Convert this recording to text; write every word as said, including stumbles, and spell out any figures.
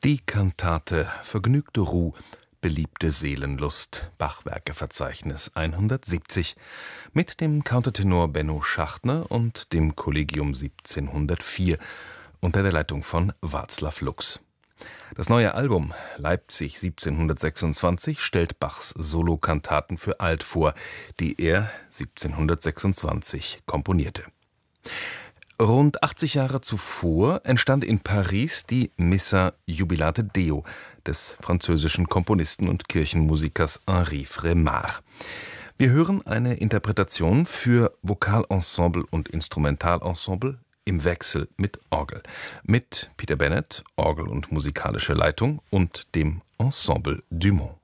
Die Kantate Vergnügte Ruh, beliebte Seelenlust, Bachwerkeverzeichnis hundertsiebzig, mit dem Countertenor Benno Schachtner und dem Collegium siebzehnhundertvier unter der Leitung von Václav Lux. Das neue Album Leipzig siebzehnhundertsechsundzwanzig stellt Bachs Solokantaten für Alt vor, die er siebzehnhundertsechsundzwanzig komponierte. Rund achtzig Jahre zuvor entstand in Paris die Missa Jubilate Deo des französischen Komponisten und Kirchenmusikers Henri Frémard. Wir hören eine Interpretation für Vokalensemble und Instrumentalensemble im Wechsel mit Orgel, mit Peter Bennett, Orgel und musikalische Leitung, und dem Ensemble Dumont.